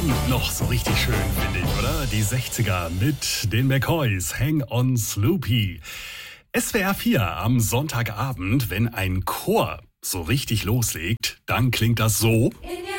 Abend noch so richtig schön, finde ich, oder? Die 60er mit den McCoys, Hang on Sloopy. SWR 4 am Sonntagabend, wenn ein Chor so richtig loslegt, dann klingt das so. In